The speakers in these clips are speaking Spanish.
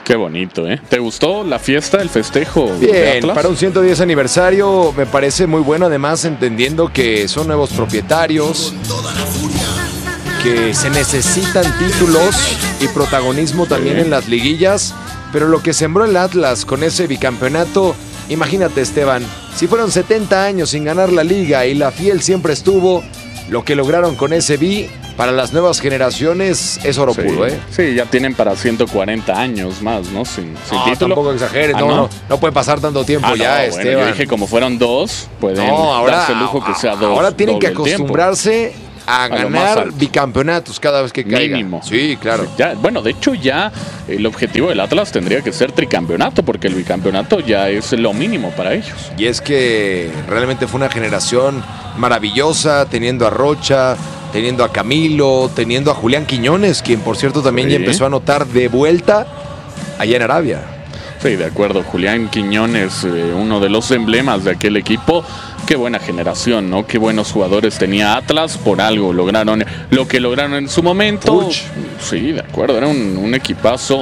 Qué bonito, ¿eh? ¿Te gustó la fiesta, el festejo de Bien, Atlas? para un 110 aniversario me parece muy bueno, además entendiendo que son nuevos propietarios, que se necesitan títulos y protagonismo también en las liguillas, pero lo que sembró el Atlas con ese bicampeonato, imagínate, Esteban, si fueron 70 años sin ganar la liga y la fiel siempre estuvo, lo que lograron con ese bi para las nuevas generaciones es oro puro, ¿eh? Sí, ya tienen para 140 años más, ¿no? Sin título. Tampoco exageres, Ah, no puede pasar tanto tiempo ya, no, Esteban. Bueno, yo dije como fueron dos, pueden darse el lujo que sea dos. Ahora tienen que doble el tiempo. acostumbrarse a lo más ganar alto. bicampeonatos cada vez que caiga. Mínimo. Sí, claro. Ya, bueno, de hecho ya el objetivo del Atlas tendría que ser tricampeonato, porque el bicampeonato ya es lo mínimo para ellos. Y es que realmente fue una generación maravillosa, teniendo a Rocha, teniendo a Camilo, teniendo a Julián Quiñones, quien por cierto también ya empezó a anotar de vuelta allá en Arabia. Sí, de acuerdo. Julián Quiñones, uno de los emblemas de aquel equipo. Qué buena generación, ¿no? Qué buenos jugadores tenía Atlas. Por algo lograron lo que lograron en su momento. Puch. Sí, de acuerdo. Era un equipazo.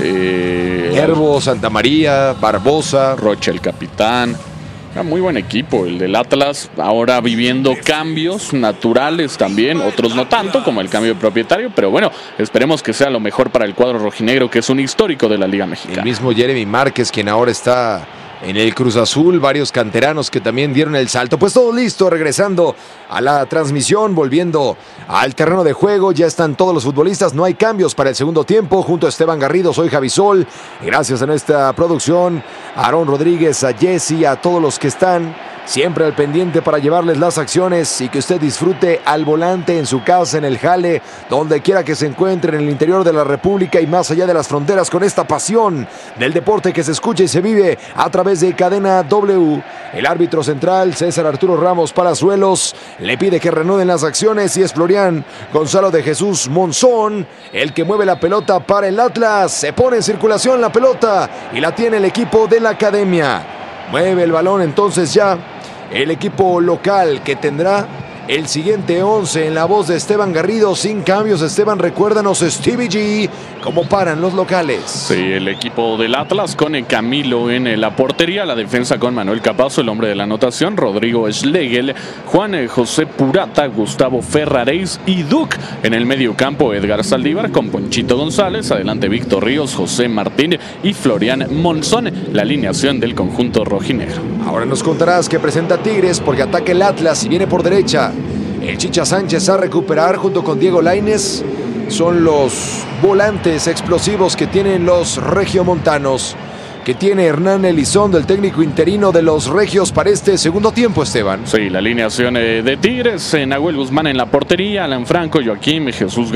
Herbo, Santa María, Barbosa. Rocha, el capitán. Era muy buen equipo el del Atlas, ahora viviendo cambios naturales también, otros no tanto como el cambio de propietario, pero bueno, esperemos que sea lo mejor para el cuadro rojinegro, que es un histórico de la Liga Mexicana. El mismo Jeremy Márquez, quien ahora está en el Cruz Azul, varios canteranos que también dieron el salto. Pues todo listo, regresando a la transmisión, volviendo al terreno de juego. Ya están todos los futbolistas, no hay cambios para el segundo tiempo. Junto a Esteban Garrido, soy Javi Sol. Gracias a nuestra producción, a Aarón Rodríguez, a Jesse, a todos los que están siempre al pendiente para llevarles las acciones y que usted disfrute al volante en su casa, en el jale, donde quiera que se encuentre en el interior de la República y más allá de las fronteras, con esta pasión del deporte que se escucha y se vive a través de Cadena W. El árbitro central, César Arturo Ramos Palazuelos, le pide que reanuden las acciones y es Florian Gonzalo de Jesús Monzón el que mueve la pelota para el Atlas. Se pone en circulación la pelota y la tiene el equipo de la academia. Mueve el balón entonces ya el equipo local, que tendrá el siguiente 11 en la voz de Esteban Garrido. Sin cambios, Esteban, recuérdanos, Stevie G, cómo paran los locales. Sí, el equipo del Atlas con el Camilo en la portería, la defensa con Manuel Capazo, el hombre de la anotación, Rodrigo Schlegel, Juan José Purata, Gustavo Ferraréis y Duc. En el medio campo, Edgar Saldívar con Ponchito González, adelante Víctor Ríos, José Martín y Florian Monzón, la alineación del conjunto rojinegro. Ahora nos contarás que presenta Tigres porque ataca el Atlas y viene por derecha. El Chicha Sánchez a recuperar junto con Diego Lainez. Son los volantes explosivos que tienen los regiomontanos, que tiene Hernán Elizondo, el técnico interino de los regios para este segundo tiempo, Esteban. Sí, la alineación de Tigres, Nahuel Guzmán en la portería, Alan Franco, Joaquín, Jesús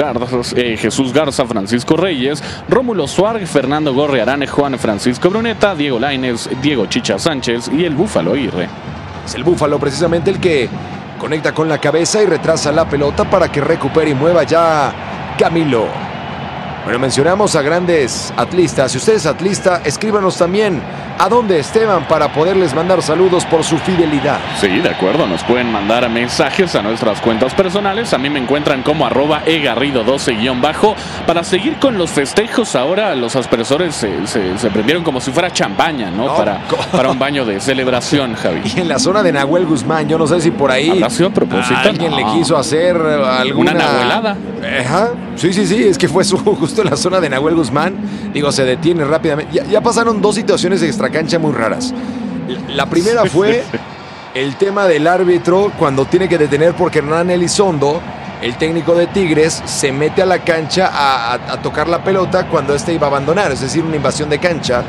Garza, Francisco Reyes, Rómulo Suárez, Fernando Gorriarán, Juan Francisco Bruneta, Diego Lainez, Diego Chicha Sánchez y el Búfalo Aguirre. Es el Búfalo precisamente el que conecta con la cabeza y retrasa la pelota para que recupere y mueva ya Camilo. Bueno, mencionamos a grandes atlistas. Si usted es atlista, escríbanos también a dónde, Esteban, para poderles mandar saludos por su fidelidad. Sí, de acuerdo, nos pueden mandar mensajes a nuestras cuentas personales. A mí me encuentran como @egarrido12_ para seguir con los festejos. Ahora los aspersores se prendieron como si fuera champaña, ¿no? Para un baño de celebración, Javi. Y en la zona de Nahuel Guzmán, yo no sé si por ahí ¿habrá sido a propósito? alguien le quiso hacer alguna... ¿Una nahuelada? Ajá. Sí, es que fue justo en la zona de Nahuel Guzmán. Digo, se detiene rápidamente. Ya pasaron dos situaciones de extracancha muy raras. La primera fue el tema del árbitro cuando tiene que detener porque Hernán Elizondo, el técnico de Tigres, se mete a la cancha a tocar la pelota cuando éste iba a abandonar, es decir, una invasión de cancha,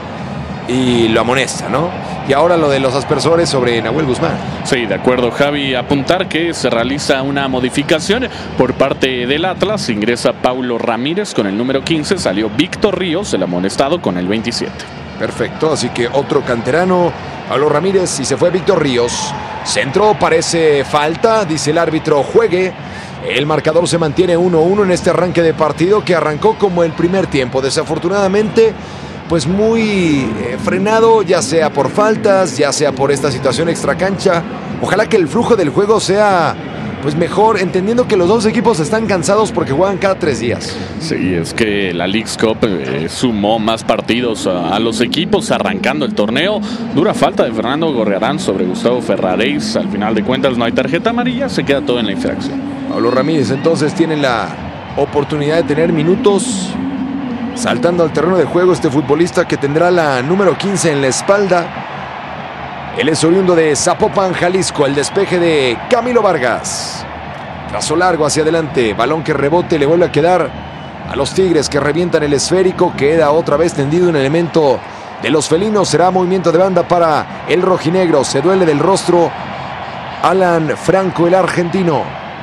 y lo amonesta, ¿no? Y ahora lo de los aspersores sobre Nahuel Guzmán. Sí, de acuerdo, Javi. Apuntar que se realiza una modificación por parte del Atlas. Ingresa Paulo Ramírez con el número 15. Salió Víctor Ríos, el amonestado, con el 27. Perfecto, así que otro canterano, Paulo Ramírez, y se fue Víctor Ríos. Centro, parece falta, dice el árbitro, juegue. El marcador se mantiene 1-1 en este arranque de partido que arrancó como el primer tiempo. Desafortunadamente, pues muy frenado, ya sea por faltas, ya sea por esta situación extracancha. Ojalá que el flujo del juego sea pues mejor, entendiendo que los dos equipos están cansados porque juegan cada 3 días. Sí, es que la Leagues Cup sumó más partidos a los equipos arrancando el torneo. Dura falta de Fernando Gorriarán sobre Gustavo Ferraréis. Al final de cuentas no hay tarjeta amarilla, se queda todo en la infracción. Pablo Ramírez entonces tiene la oportunidad de tener minutos saltando al terreno de juego este futbolista que tendrá la número 15 en la espalda. Él es oriundo de Zapopan, Jalisco. El despeje de Camilo Vargas. Trazo largo hacia adelante. Balón que rebote le vuelve a quedar a los Tigres que revientan el esférico. Queda otra vez tendido un elemento de los felinos. Será movimiento de banda para el rojinegro. Se duele del rostro Alan Franco, el argentino.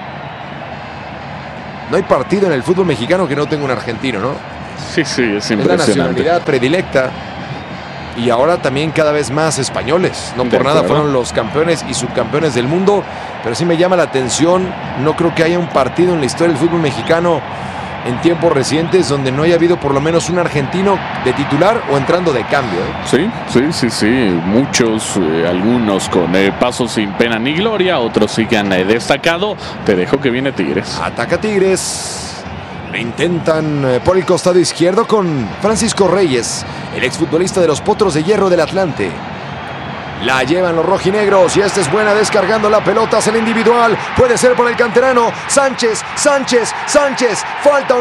No hay partido en el fútbol mexicano que no tenga un argentino, ¿no? Sí, es impresionante. Es la nacionalidad predilecta. Y ahora también cada vez más españoles. No por nada fueron los campeones y subcampeones del mundo. Pero sí me llama la atención. No creo que haya un partido en la historia del fútbol mexicano en tiempos recientes donde no haya habido por lo menos un argentino de titular o entrando de cambio. Sí. Muchos, algunos con pasos sin pena ni gloria. Otros sí que han destacado. Te dejo que viene Tigres. Ataca Tigres. Lo intentan por el costado izquierdo con Francisco Reyes, el exfutbolista de los Potros de Hierro del Atlante. La llevan los rojinegros y esta es buena descargando la pelota hacia el individual. Puede ser por el canterano. Sánchez. Falta o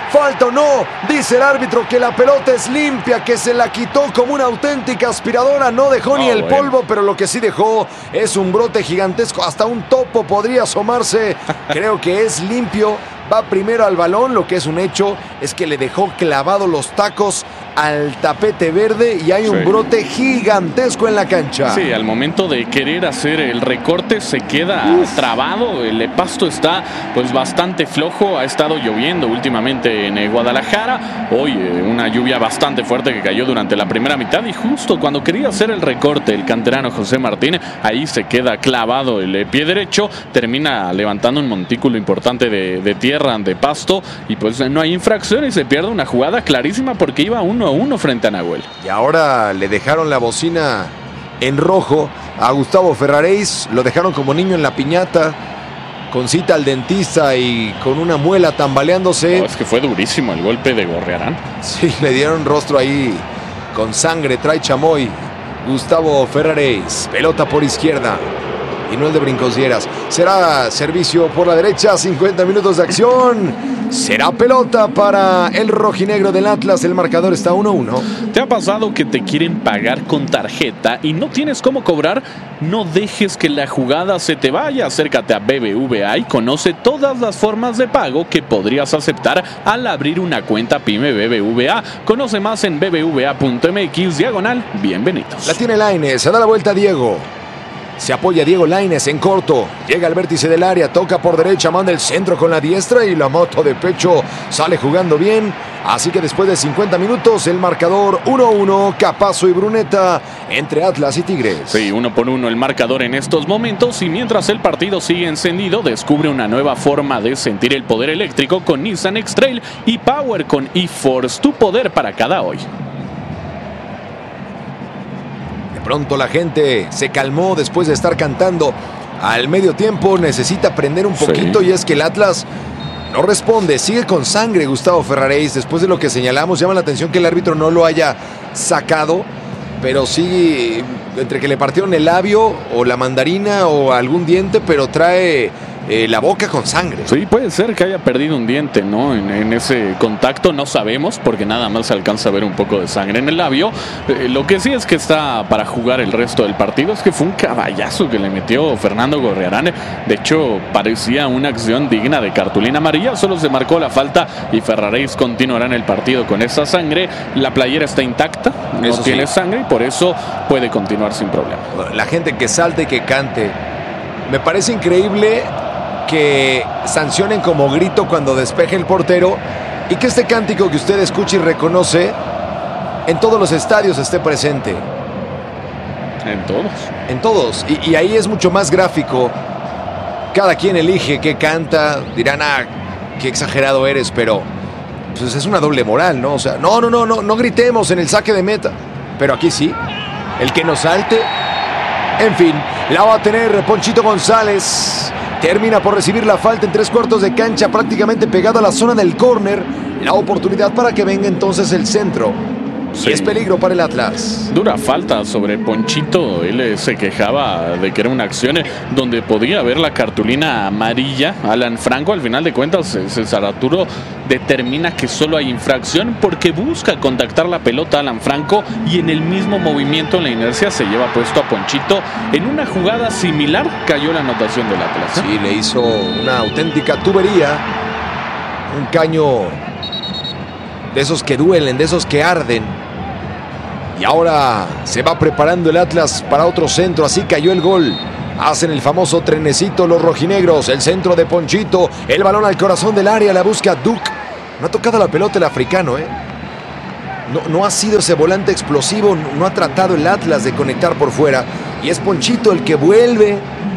no. Dice el árbitro que la pelota es limpia, que se la quitó como una auténtica aspiradora. No dejó ni el polvo, pero lo que sí dejó es un brote gigantesco. Hasta un topo podría asomarse. Creo que es limpio. Va primero al balón, lo que es un hecho es que le dejó clavado los tacos al tapete verde y hay un brote gigantesco en la cancha. Sí, al momento de querer hacer el recorte se queda trabado, el pasto está pues bastante flojo, ha estado lloviendo últimamente en Guadalajara, hoy una lluvia bastante fuerte que cayó durante la primera mitad y justo cuando quería hacer el recorte el canterano José Martín, ahí se queda clavado el pie derecho, termina levantando un montículo importante de tierra, de pasto y pues no hay infracción y se pierde una jugada clarísima porque iba 1-1 frente a Nahuel. Y ahora le dejaron la bocina en rojo a Gustavo Ferraréis, lo dejaron como niño en la piñata, con cita al dentista y con una muela tambaleándose. No, es que fue durísimo el golpe de Gorriarán. Sí, le dieron rostro ahí con sangre, trae chamoy. Gustavo Ferraréis, pelota por izquierda. Y no el de Brincosieras. Será servicio por la derecha, 50 minutos de acción. Será pelota para el rojinegro del Atlas. El marcador está 1-1. ¿Te ha pasado que te quieren pagar con tarjeta y no tienes cómo cobrar? No dejes que la jugada se te vaya. Acércate a BBVA y conoce todas las formas de pago que podrías aceptar al abrir una cuenta PYME BBVA. Conoce más en bbva.mx/bienvenidos. La tiene Lainez, se da la vuelta a Diego. Se apoya Diego Lainez en corto. Llega al vértice del área, toca por derecha, manda el centro con la diestra y la moto de pecho sale jugando bien. Así que después de 50 minutos, el marcador 1-1, Capazo y Bruneta entre Atlas y Tigres. Sí, 1-1 el marcador en estos momentos y mientras el partido sigue encendido, descubre una nueva forma de sentir el poder eléctrico con Nissan X-Trail y Power con eForce, tu poder para cada hoy. Pronto la gente se calmó después de estar cantando al medio tiempo. Necesita prender un poquito y es que el Atlas no responde. Sigue con sangre Gustavo Ferraréis. Después de lo que señalamos, llama la atención que el árbitro no lo haya sacado. Pero sí, entre que le partieron el labio o la mandarina o algún diente, pero trae la boca con sangre. Sí, puede ser que haya perdido un diente, ¿no? En ese contacto no sabemos porque nada más se alcanza a ver un poco de sangre en el labio. Lo que sí es que está para jugar el resto del partido. Es que fue un caballazo que le metió Fernando Gorriarán. De hecho, parecía una acción digna de cartulina amarilla. Solo se marcó la falta y Ferraréis continuará en el partido con esa sangre. La playera está intacta, no tiene sangre y por eso puede continuar sin problema. La gente que salte y que cante. Me parece increíble que sancionen como grito cuando despeje el portero y que este cántico que usted escucha y reconoce en todos los estadios esté presente. En todos. Y ahí es mucho más gráfico. Cada quien elige qué canta. Dirán, qué exagerado eres, pero pues es una doble moral, ¿no? O sea, no gritemos en el saque de meta. Pero aquí sí. El que nos salte. En fin, la va a tener Ponchito González. termina por recibir la falta en 3/4 de cancha, prácticamente pegado a la zona del córner. La oportunidad para que venga entonces el centro. Sí. Y es peligro para el Atlas. Dura falta sobre Ponchito. Él se quejaba de que era una acción donde podía haber la cartulina amarilla. Alan Franco, al final de cuentas, César Arturo determina que solo hay infracción porque busca contactar la pelota Alan Franco y en el mismo movimiento, en la inercia, se lleva puesto a Ponchito. En una jugada similar cayó la anotación del Atlas. Sí, le hizo una auténtica tubería. Un caño de esos que duelen, de esos que arden. Y ahora se va preparando el Atlas para otro centro. Así cayó el gol. Hacen el famoso trenecito los rojinegros. El centro de Ponchito. El balón al corazón del área. La busca Duke. No ha tocado la pelota el africano, No ha sido ese volante explosivo. No ha tratado el Atlas de conectar por fuera. Y es Ponchito el que vuelve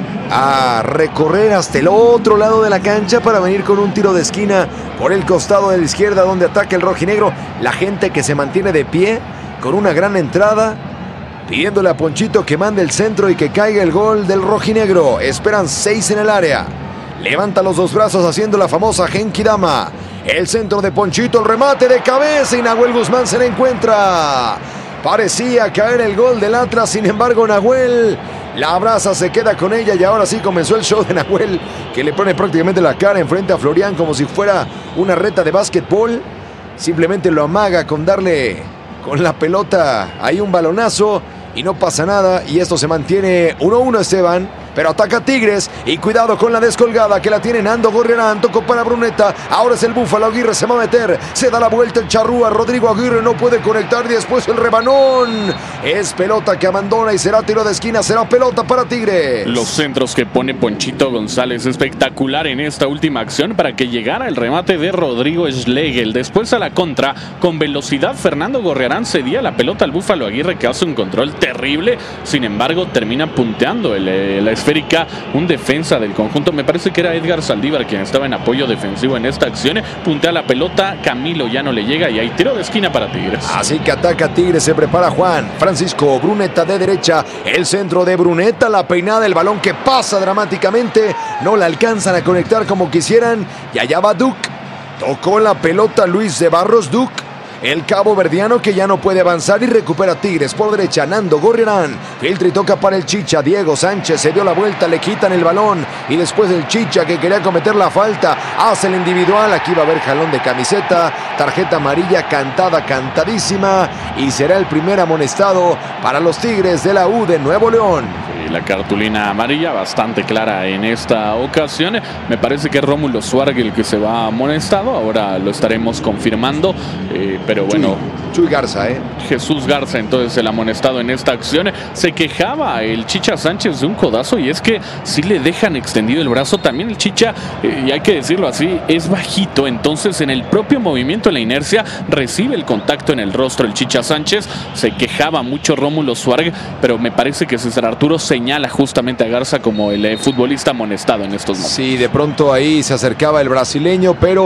a recorrer hasta el otro lado de la cancha para venir con un tiro de esquina por el costado de la izquierda donde ataca el rojinegro. La gente que se mantiene de pie con una gran entrada, pidiéndole a Ponchito que mande el centro y que caiga el gol del rojinegro. Esperan 6 en el área. Levanta los dos brazos haciendo la famosa Genkidama. El centro de Ponchito, el remate de cabeza y Nahuel Guzmán se le encuentra. Parecía caer el gol del Atlas, sin embargo Nahuel la abraza, se queda con ella y ahora sí comenzó el show de Nahuel, que le pone prácticamente la cara enfrente a Florian como si fuera una reta de básquetbol. Simplemente lo amaga con darle con la pelota ahí un balonazo y no pasa nada y esto se mantiene 1-1, Esteban. Pero ataca Tigres y cuidado con la descolgada que la tiene Nando Gorriarán. Tocó para Bruneta. Ahora es el Búfalo. Aguirre se va a meter. Se da la vuelta el charrúa. Rodrigo Aguirre no puede conectar. Y después el rebanón. Es pelota que abandona y será tiro de esquina. Será pelota para Tigres. Los centros que pone Ponchito González. Espectacular en esta última acción para que llegara el remate de Rodrigo Schlegel. Después a la contra. Con velocidad Fernando Gorriarán cedía la pelota al Búfalo Aguirre, que hace un control terrible. Sin embargo termina punteando la esférica, un defensa del conjunto, me parece que era Edgar Saldívar quien estaba en apoyo defensivo en esta acción, puntea la pelota, Camilo ya no le llega y hay tiro de esquina para Tigres. Así que ataca Tigres, se prepara Juan Francisco Bruneta de derecha, el centro de Bruneta, la peinada, el balón que pasa dramáticamente, no la alcanzan a conectar como quisieran y allá va Duke, tocó la pelota Luis de Barros Duke. El cabo verdiano que ya no puede avanzar y recupera Tigres por derecha. Nando Gorriarán filtra y toca para el Chicha. Diego Sánchez se dio la vuelta, le quitan el balón y después el Chicha, que quería cometer la falta, hace el individual. Aquí va a haber jalón de camiseta, tarjeta amarilla cantada, cantadísima, y será el primer amonestado para los Tigres de la U de Nuevo León. La cartulina amarilla bastante clara en esta ocasión. Me parece que es Rómulo Suárez el que se va amonestado. Ahora lo estaremos confirmando. Pero bueno. Chuy Garza, Jesús Garza, entonces el amonestado en esta acción. Se quejaba el Chicha Sánchez de un codazo y es que si le dejan extendido el brazo. También el Chicha, y hay que decirlo así, es bajito. Entonces en el propio movimiento, en la inercia, recibe el contacto en el rostro el Chicha Sánchez. Se quejaba mucho Rómulo Suárez, pero me parece que César Arturo señala justamente a Garza como el futbolista amonestado en estos momentos. Sí, de pronto ahí se acercaba el brasileño, pero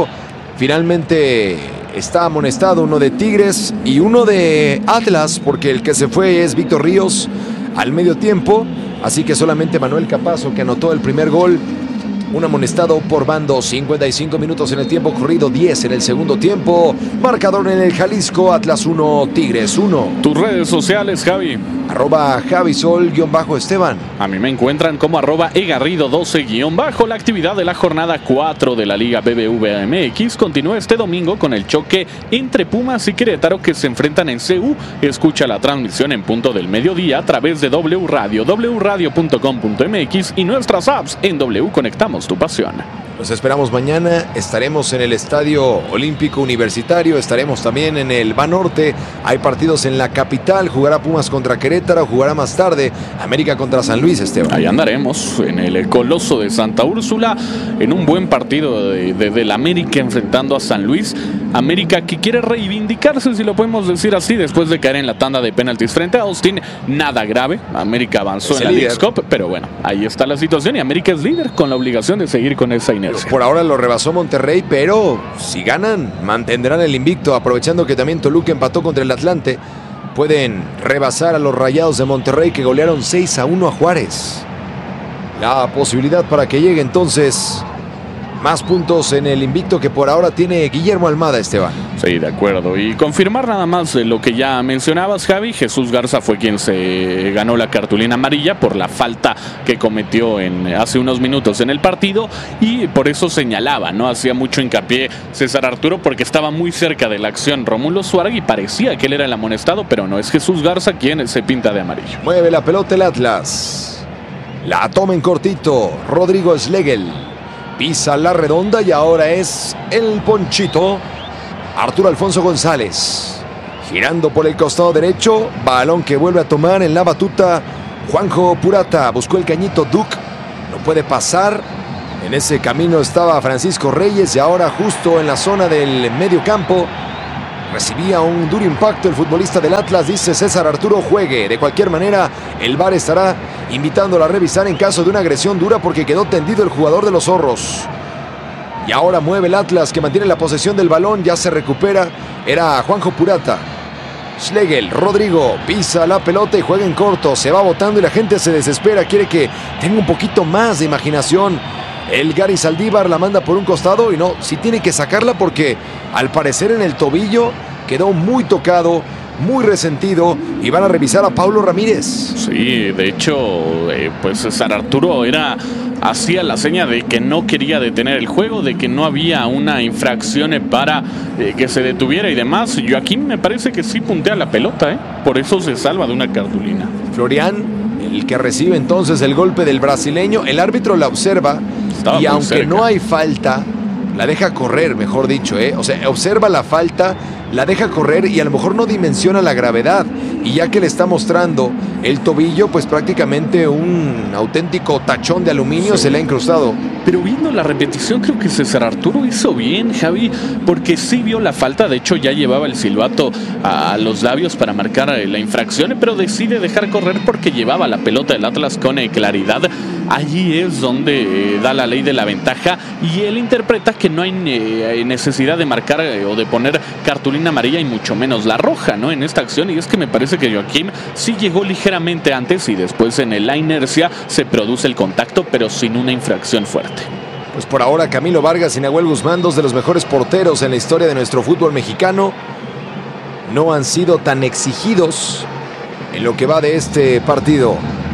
finalmente está amonestado uno de Tigres y uno de Atlas, porque el que se fue es Víctor Ríos al medio tiempo, así que solamente Manuel Capazo, que anotó el primer gol. Un amonestado por bando, 55 minutos en el tiempo corrido, 10 en el segundo tiempo. Marcador en el Jalisco, Atlas 1, Tigres 1. Tus redes sociales, Javi. @Javisol_Esteban. A mí me encuentran como @egarrido12_. La actividad de la jornada 4 de la Liga BBVA MX continúa este domingo con el choque entre Pumas y Querétaro, que se enfrentan en CU. Escucha la transmisión en punto del mediodía a través de W Radio, wradio.com.mx y nuestras apps en W Conectamos tu pasión. Los esperamos mañana, estaremos en el Estadio Olímpico Universitario, estaremos también en el Banorte, hay partidos en la capital, jugará Pumas contra Querétaro, jugará más tarde América contra San Luis, Esteban. Ahí andaremos en el Coloso de Santa Úrsula, en un buen partido del América enfrentando a San Luis. América que quiere reivindicarse, si lo podemos decir así, después de caer en la tanda de penaltis frente a Austin. Nada grave, América avanzó en la Leagues Cup, pero bueno, ahí está la situación y América es líder con la obligación de seguir con esa inercia. Por ahora lo rebasó Monterrey, pero si ganan, mantendrán el invicto, aprovechando que también Toluca empató contra el Atlante. Pueden rebasar a los Rayados de Monterrey, que golearon 6-1 a Juárez. la posibilidad para que llegue entonces más puntos en el invicto que por ahora tiene Guillermo Almada, Esteban. Sí, de acuerdo. Y confirmar nada más lo que ya mencionabas, Javi. Jesús Garza fue quien se ganó la cartulina amarilla por la falta que cometió hace unos minutos en el partido, y por eso señalaba, ¿no? Hacía mucho hincapié César Arturo porque estaba muy cerca de la acción Romulo Suárez y parecía que él era el amonestado, pero no, es Jesús Garza quien se pinta de amarillo. Mueve la pelota el Atlas. La toma en cortito Rodrigo Schlegel. Pisa la redonda y ahora es el Ponchito. Arturo Alfonso González. Girando por el costado derecho. Balón que vuelve a tomar en la batuta Juanjo Purata. Buscó el cañito Duke. No puede pasar. En ese camino estaba Francisco Reyes y ahora justo en la zona del medio campo recibía un duro impacto el futbolista del Atlas. Dice César Arturo, juegue. De cualquier manera, el VAR estará invitándolo a revisar en caso de una agresión dura porque quedó tendido el jugador de los Zorros. Y ahora mueve el Atlas, que mantiene la posesión del balón. Ya se recupera. Era Juanjo Purata. Schlegel, Rodrigo, pisa la pelota y juega en corto. Se va botando y la gente se desespera. Quiere que tenga un poquito más de imaginación. El Gary Saldívar la manda por un costado y no, sí tiene que sacarla porque al parecer en el tobillo quedó muy tocado, muy resentido, y van a revisar a Paulo Ramírez. Sí, de hecho, pues César Arturo hacía la seña de que no quería detener el juego, de que no había una infracción para que se detuviera y demás. Joaquín me parece que sí puntea la pelota, por eso se salva de una cartulina. Florian, el que recibe entonces el golpe del brasileño, el árbitro la observa. Y aunque cerca. No hay falta, la deja correr, mejor dicho, O sea, observa la falta, la deja correr y a lo mejor no dimensiona la gravedad. Y ya que le está mostrando el tobillo, pues prácticamente un auténtico tachón de aluminio se le ha incrustado. Pero viendo la repetición, creo que César Arturo hizo bien, Javi, porque sí vio la falta. De hecho, ya llevaba el silbato a los labios para marcar la infracción, pero decide dejar correr porque llevaba la pelota del Atlas con claridad. Allí es donde da la ley de la ventaja y él interpreta que no hay necesidad de marcar o de poner cartulina amarilla y mucho menos la roja, ¿no? En esta acción, y es que me parece que Joaquín sí llegó ligeramente antes y después en la inercia se produce el contacto, pero sin una infracción fuerte. Pues por ahora Camilo Vargas y Nahuel Guzmán, dos de los mejores porteros en la historia de nuestro fútbol mexicano, no han sido tan exigidos en lo que va de este partido.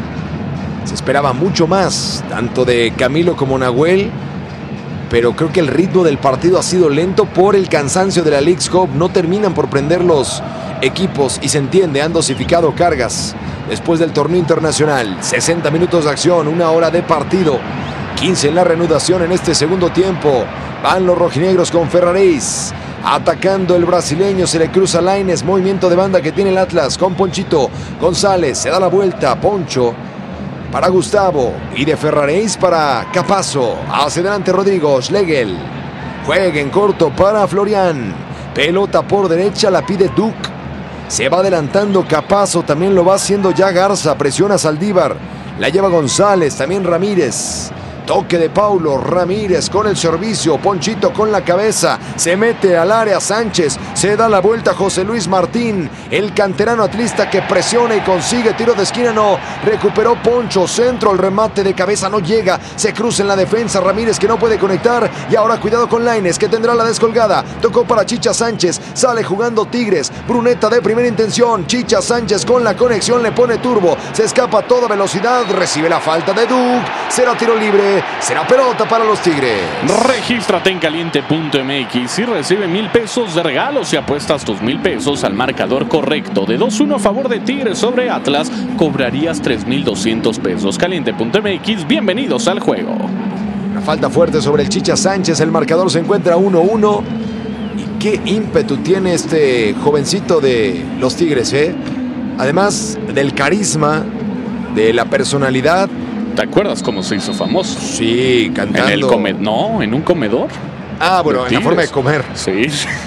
Se esperaba mucho más, tanto de Camilo como Nahuel, pero creo que el ritmo del partido ha sido lento por el cansancio de la Leagues Cup. No terminan por prender los equipos y se entiende, han dosificado cargas después del torneo internacional. 60 minutos de acción, 1 hora de partido, 15 en la reanudación en este segundo tiempo. Van los rojinegros con Ferraréis. Atacando el brasileño, se le cruza Lainez, movimiento de banda que tiene el Atlas con Ponchito González, se da la vuelta, Poncho para Gustavo y de Ferraréis para Capazo. Hacia adelante Rodrigo Schlegel. Juega en corto para Florian. Pelota por derecha, la pide Duke. Se va adelantando Capazo, también lo va haciendo ya Garza. Presiona Saldívar. La lleva González, también Ramírez. Toque de Paulo Ramírez con el servicio. Ponchito con la cabeza. Se mete al área Sánchez. Se da la vuelta José Luis Martín. El canterano atlista que presiona y consigue tiro de esquina. No. Recuperó Poncho. Centro. El remate de cabeza no llega. Se cruza en la defensa. Ramírez que no puede conectar. Y ahora cuidado con Lainez que tendrá la descolgada. Tocó para Chicha Sánchez. Sale jugando Tigres. Bruneta de primera intención. Chicha Sánchez con la conexión. Le pone turbo. Se escapa a toda velocidad. Recibe la falta de Duke. Será tiro libre. Será pelota para los Tigres. Regístrate en caliente.mx y recibe 1,000 pesos de regalo si apuestas tus 1,000 pesos al marcador correcto de 2-1 a favor de Tigres sobre Atlas. Cobrarías 3,200 pesos. Caliente.mx, bienvenidos al juego. Una falta fuerte sobre el Chicha Sánchez. El marcador se encuentra 1-1. Y qué ímpetu tiene este jovencito de los Tigres, Además del carisma, de la personalidad. ¿Te acuerdas cómo se hizo famoso? Sí, cantando. En un comedor. Ah, bueno, en la forma de comer. Sí.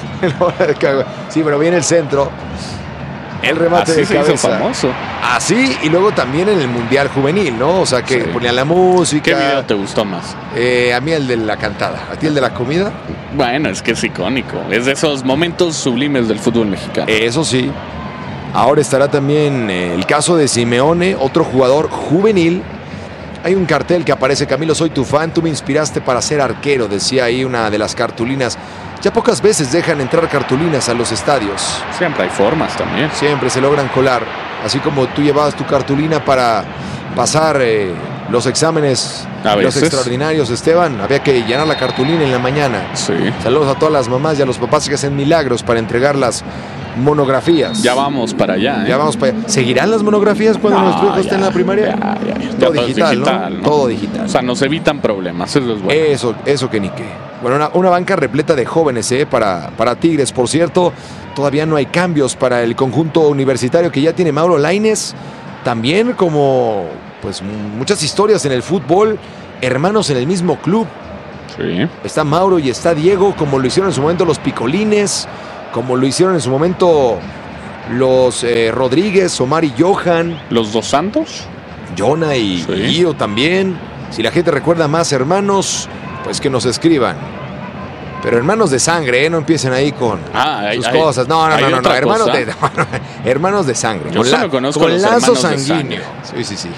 Sí, pero viene el centro. El remate así de cabeza. Se hizo famoso. Así, y luego también en el Mundial Juvenil, ¿no? O sea, que ponían la música. ¿Qué video te gustó más? A mí el de la cantada. ¿A ti el de la comida? Bueno, es que es icónico. Es de esos momentos sublimes del fútbol mexicano. Eso sí. Ahora estará también el caso de Simeone, otro jugador juvenil. Hay un cartel que aparece: Camilo, soy tu fan, tú me inspiraste para ser arquero, decía ahí una de las cartulinas. Ya pocas veces dejan entrar cartulinas a los estadios. Siempre hay formas también. Siempre se logran colar. Así como tú llevabas tu cartulina para pasar los exámenes, los extraordinarios, Esteban, había que llenar la cartulina en la mañana. Sí. Saludos a todas las mamás y a los papás que hacen milagros para entregar las monografías. Ya vamos para allá. Ya vamos para allá. ¿Seguirán las monografías cuando nuestro hijo esté en la primaria? Ya. Todo digital, ¿no? Todo digital. O sea, nos evitan problemas, eso es bueno. Eso que ni qué. Bueno, una banca repleta de jóvenes para Tigres. Por cierto, todavía no hay cambios para el conjunto universitario que ya tiene Mauro Lainez. También, como pues muchas historias en el fútbol, hermanos en el mismo club. Sí. Está Mauro y está Diego, como lo hicieron en su momento los Picolines, como lo hicieron en su momento los Rodríguez, Omar y Johan. ¿Los dos Santos? Jonah y Gio también. Si la gente recuerda más hermanos, pues que nos escriban. Pero hermanos de sangre, no empiecen ahí con sus cosas. No, hermanos de sangre. Yo solo conozco con los lazo hermanos sanguíneo. Sí.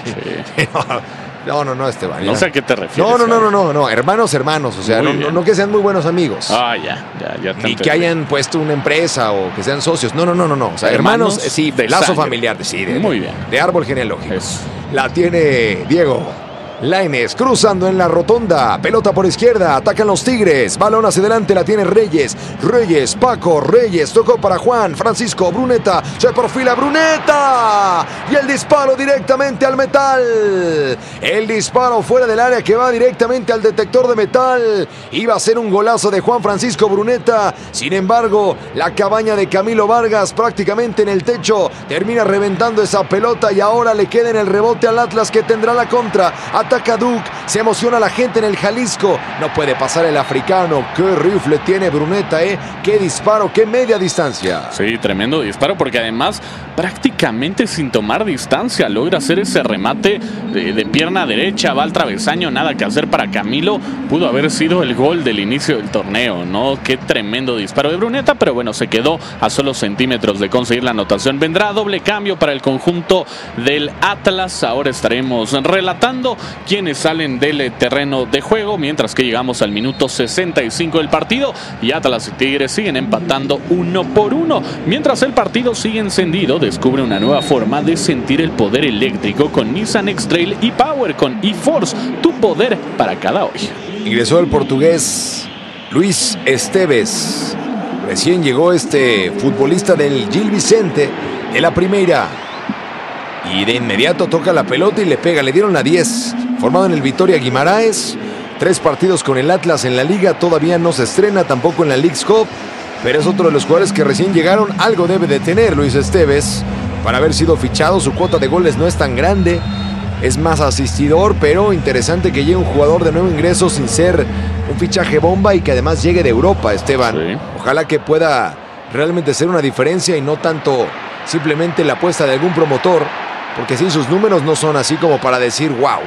No, Esteban. No sé a qué te refieres. No, hermanos, o sea, no que sean muy buenos amigos. Ya ni que hayan puesto una empresa o que sean socios. No. O sea, hermanos sí, de lazo sangre. Familiar, sí, muy bien. De árbol genealógico. Eso. La tiene Diego Lainez cruzando en la rotonda, pelota por izquierda, atacan los Tigres, balón hacia adelante, la tiene Reyes, Paco Reyes, tocó para Juan Francisco Bruneta, se perfila Bruneta y el disparo directamente al metal, el disparo fuera del área que va directamente al detector de metal, iba a ser un golazo de Juan Francisco Bruneta, sin embargo la cabaña de Camilo Vargas prácticamente en el techo, termina reventando esa pelota y ahora le queda en el rebote al Atlas que tendrá la contra. Ataca Duke, se emociona la gente en el Jalisco, no puede pasar el africano, qué rifle tiene Bruneta, qué disparo, qué media distancia. Sí, tremendo disparo porque además prácticamente sin tomar distancia logra hacer ese remate de pierna derecha, va al travesaño, nada que hacer para Camilo, pudo haber sido el gol del inicio del torneo, ¿no? Qué tremendo disparo de Bruneta, pero bueno, se quedó a solo centímetros de conseguir la anotación. Vendrá doble cambio para el conjunto del Atlas, ahora estaremos relatando quienes salen del terreno de juego, mientras que llegamos al minuto 65 del partido y Atlas y Tigres siguen empatando 1-1. Mientras el partido sigue encendido, descubre una nueva forma de sentir el poder eléctrico con Nissan X-Trail e-Power con e-Force, tu poder para cada hoy. Ingresó el portugués Luis Esteves. Recién llegó este futbolista del Gil Vicente de la primera. Y de inmediato toca la pelota y le pega, le dieron la 10. Formado en el Vitória Guimaraes, 3 partidos con el Atlas en la liga, todavía no se estrena, tampoco en la Leagues Cup, pero es otro de los jugadores que recién llegaron, algo debe de tener Luis Esteves para haber sido fichado, su cuota de goles no es tan grande, es más asistidor, pero interesante que llegue un jugador de nuevo ingreso sin ser un fichaje bomba y que además llegue de Europa, Esteban. Sí. Ojalá que pueda realmente ser una diferencia y no tanto simplemente la apuesta de algún promotor, porque sí, sus números no son así como para decir wow.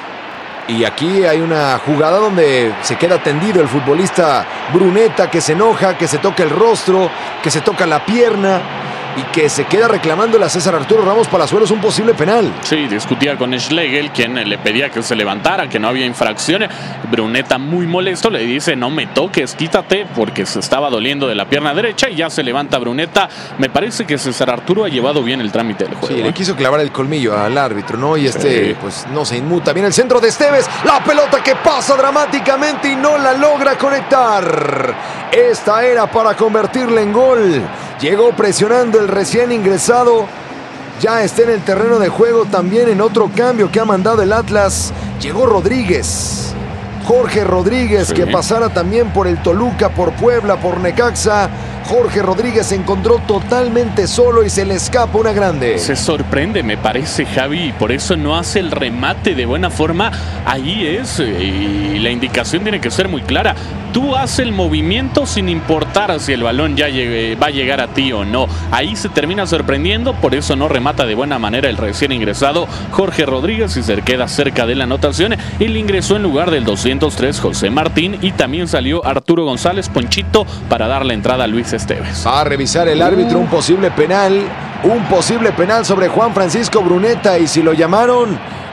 Y aquí hay una jugada donde se queda tendido el futbolista Bruneta, que se enoja, que se toca el rostro, que se toca la pierna y que se queda reclamándole a César Arturo Ramos Palazuelos un posible penal. Sí, discutía con Schlegel, quien le pedía que se levantara, que no había infracción. Bruneta, muy molesto, le dice: no me toques, quítate, porque se estaba doliendo de la pierna derecha, y ya se levanta Bruneta. Me parece que César Arturo ha llevado bien el trámite del juego. Sí, le quiso clavar el colmillo al árbitro, ¿no? Y pues no se inmuta. Viene el centro de Esteves, la pelota que pasa dramáticamente y no la logra conectar. Esta era para convertirla en gol. Llegó presionando el recién ingresado. Ya está en el terreno de juego también en otro cambio que ha mandado el Atlas. Llegó Rodríguez. Jorge Rodríguez, que pasara también por el Toluca, por Puebla, por Necaxa. Jorge Rodríguez se encontró totalmente solo y se le escapa una grande. Se sorprende, me parece, Javi, y por eso no hace el remate de buena forma. Ahí es, y la indicación tiene que ser muy clara. Tú haces el movimiento sin importar si el balón ya va a llegar a ti o no. Ahí se termina sorprendiendo, por eso no remata de buena manera el recién ingresado Jorge Rodríguez y se queda cerca de la anotación. Él ingresó en lugar del 203 José Martín y también salió Arturo González Ponchito para dar la entrada a Luis Esteves. Va a revisar el árbitro un posible penal sobre Juan Francisco Bruneta, y si lo llamaron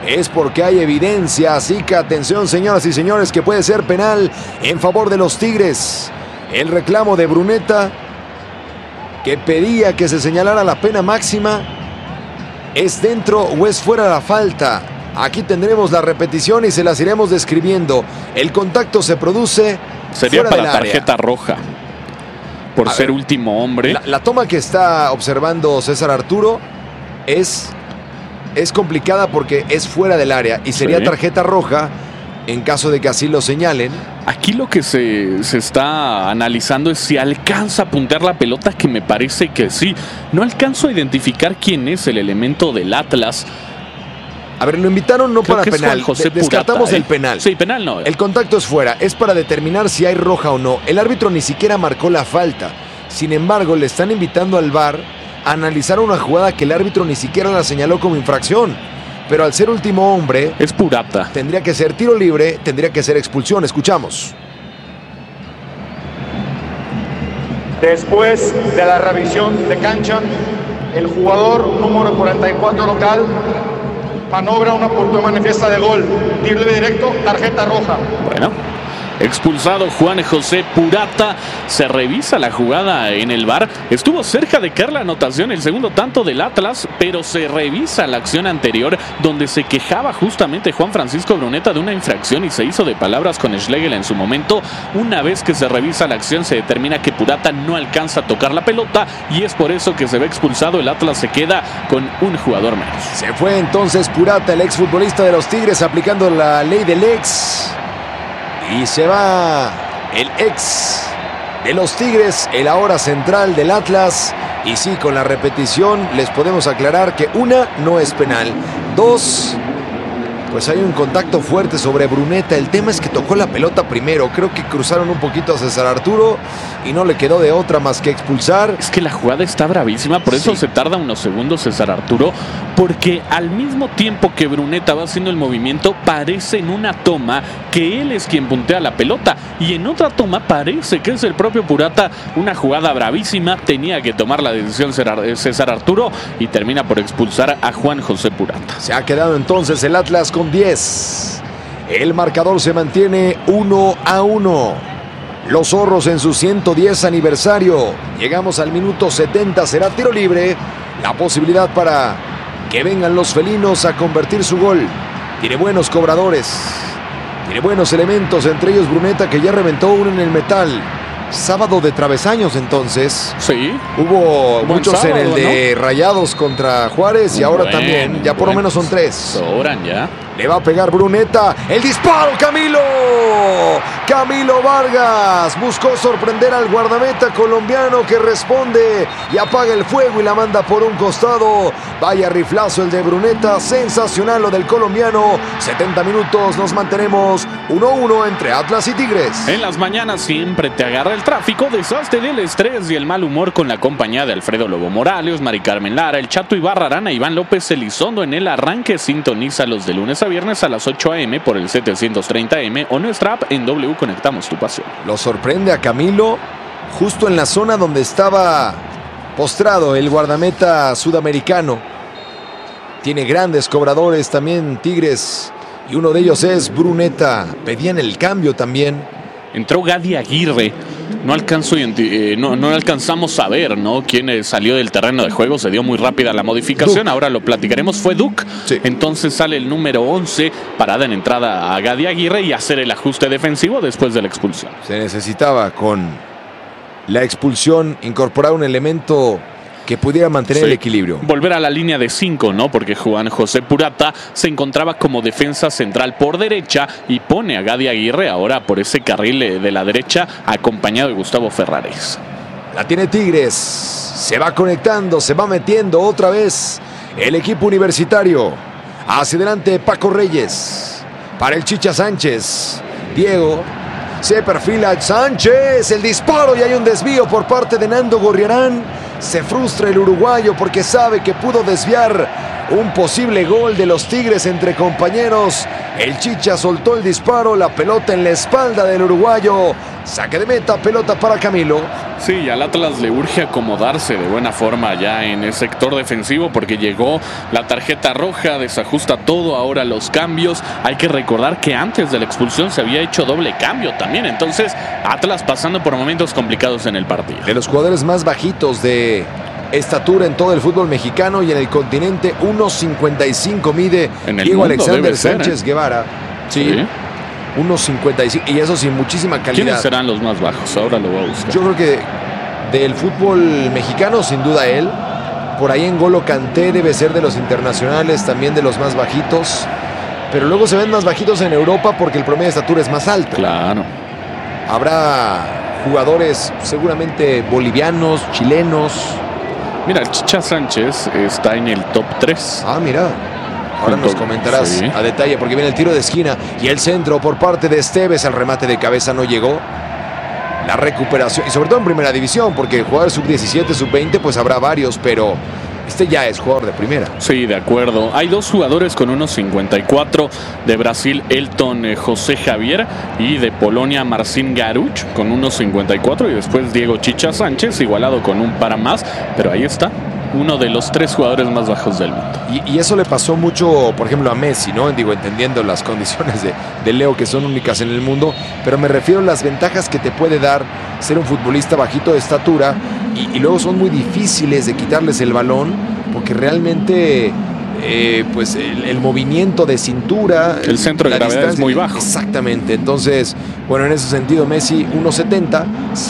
es porque hay evidencia. Así que atención, señoras y señores, que puede ser penal en favor de los Tigres. El reclamo de Brunetta, que pedía que se señalara la pena máxima, ¿es dentro o es fuera la falta? Aquí tendremos la repetición y se las iremos describiendo. El contacto se produce sería fuera para del tarjeta área. roja por A ser ver, último hombre. La toma que está observando César Arturo es complicada porque es fuera del área y sería Sí. tarjeta roja en caso de que así lo señalen. Aquí lo que se está analizando es si alcanza a puntear la pelota, que me parece que sí. No alcanzo a identificar quién es el elemento del Atlas. A ver, lo invitaron no Creo para que es penal. Juan José Descartamos Purata, el penal. Sí, penal no. El contacto es fuera, es para determinar si hay roja o no. El árbitro ni siquiera marcó la falta. Sin embargo, le están invitando al VAR a analizar una jugada que el árbitro ni siquiera la señaló como infracción. Pero al ser último hombre, Es Purata. tendría que ser tiro libre, tendría que ser expulsión. Escuchamos. Después de la revisión de cancha, el jugador número 44 local maniobra una oportunidad manifiesta de gol. Tiro libre directo, tarjeta roja. Bueno, expulsado Juan José Purata. Se revisa la jugada en el VAR. Estuvo cerca de caer la anotación, el segundo tanto del Atlas, pero se revisa la acción anterior donde se quejaba justamente Juan Francisco Brunetta de una infracción y se hizo de palabras con Schlegel en su momento. Una vez que se revisa la acción, se determina que Purata no alcanza a tocar la pelota y es por eso que se ve expulsado. El Atlas se queda con un jugador menos. Se fue entonces Purata, el exfutbolista de los Tigres, aplicando la ley del ex. Y se va el ex de los Tigres, el ahora central del Atlas. Y sí, con la repetición les podemos aclarar que una, no es penal. Dos, pues hay un contacto fuerte sobre Brunetta. El tema es que tocó la pelota primero. Creo que cruzaron un poquito a César Arturo y no le quedó de otra más que expulsar. Es que la jugada está bravísima, por eso Sí. se tarda unos segundos César Arturo, porque al mismo tiempo que Brunetta va haciendo el movimiento, parece en una toma que él es quien puntea la pelota, y en otra toma parece que es el propio Purata. Una jugada bravísima, tenía que tomar la decisión César Arturo y termina por expulsar a Juan José Purata. Se ha quedado entonces el Atlas con 10. El marcador se mantiene 1-1. Los zorros en su 110 aniversario. Llegamos al minuto 70, será tiro libre. La posibilidad para que vengan los felinos a convertir su gol. Tiene buenos cobradores, tiene buenos elementos, entre ellos Brunetta, que ya reventó uno en el metal. Sábado de travesaños entonces. Sí. Hubo Buen muchos sábado, en el de Rayados contra Juárez y ahora Bueno, también, ya por lo menos son 3. Sobran ya. Le va a pegar Brunetta. El disparo, Camilo. Camilo Vargas buscó sorprender al guardameta colombiano, que responde y apaga el fuego y la manda por un costado. Vaya riflazo el de Brunetta. Sensacional lo del colombiano. 70 minutos, nos mantenemos 1-1 entre Atlas y Tigres. En las mañanas siempre te agarra el tráfico, desastre del estrés y el mal humor con la compañía de Alfredo Lobo Morales, Mari Carmen Lara, el Chato Ibarra Arana, Iván López Elizondo en el arranque. Sintonízalos de lunes a viernes a las 8 a.m. por el 730M o nuestra app en W Conectamos Tu Pasión. Lo sorprende a Camilo justo en la zona donde estaba postrado el guardameta sudamericano. Tiene grandes cobradores también Tigres y uno de ellos es Brunetta. Pedían el cambio también. Entró Gadi Aguirre. No alcanzamos a ver, ¿no?, quién salió del terreno de juego. Se dio muy rápida la modificación. Duke. Ahora lo platicaremos. Fue Duke. Sí. Entonces sale el número 11 para dar entrada a Gadi Aguirre y hacer el ajuste defensivo después de la expulsión. Se necesitaba con la expulsión incorporar un elemento que pudiera mantener Sí. el equilibrio. Volver a la línea de 5, ¿no? Porque Juan José Purata se encontraba como defensa central por derecha y pone a Gadi Aguirre ahora por ese carril de la derecha, acompañado de Gustavo Ferrares. La tiene Tigres. Se va conectando, se va metiendo otra vez el equipo universitario. Hacia adelante Paco Reyes. Para el Chicha Sánchez. Diego. Se perfila Sánchez. El disparo y hay un desvío por parte de Nando Gorriarán. Se frustra el uruguayo porque sabe que pudo desviar un posible gol de los Tigres entre compañeros. El Chicha soltó el disparo, la pelota en la espalda del uruguayo. Saque de meta, pelota para Camilo. Sí, al Atlas le urge acomodarse de buena forma ya en el sector defensivo porque llegó la tarjeta roja, desajusta todo, ahora los cambios. Hay que recordar que antes de la expulsión se había hecho doble cambio también, entonces Atlas pasando por momentos complicados en el partido. De los jugadores más bajitos de estatura en todo el fútbol mexicano y en el continente, 1.55 mide Diego Alexander Sánchez Guevara. Sí. 1.55, y eso sin muchísima calidad. ¿Quiénes serán los más bajos? Ahora lo voy a buscar. Yo creo que del fútbol mexicano, sin duda él. Por ahí N'Golo Kanté debe ser de los internacionales, también de los más bajitos. Pero luego se ven más bajitos en Europa porque el promedio de estatura es más alto. Claro. Habrá jugadores seguramente bolivianos, chilenos. Mira, Chicha Sánchez está en el top 3. Ah, mira. Ahora nos comentarás a detalle porque viene el tiro de esquina y el centro por parte de Esteves. El remate de cabeza no llegó. La recuperación, y sobre todo en primera división, porque jugadores sub-17, sub-20, pues habrá varios, pero este ya es jugador de primera. Sí, de acuerdo. Hay dos jugadores con 1.54. De Brasil, Elton José Javier, y de Polonia, Marcin Garuch, con 1.54. Y después Diego Chicha Sánchez, igualado con un par más. Pero ahí está, uno de los 3 jugadores más bajos del mundo. Y eso le pasó mucho, por ejemplo, a Messi, ¿no? Digo, entendiendo las condiciones de Leo, que son únicas en el mundo, pero me refiero a las ventajas que te puede dar ser un futbolista bajito de estatura y luego son muy difíciles de quitarles el balón porque realmente pues el movimiento de cintura, el centro de gravedad es muy bajo. Exactamente. Entonces, bueno, en ese sentido Messi 1.70.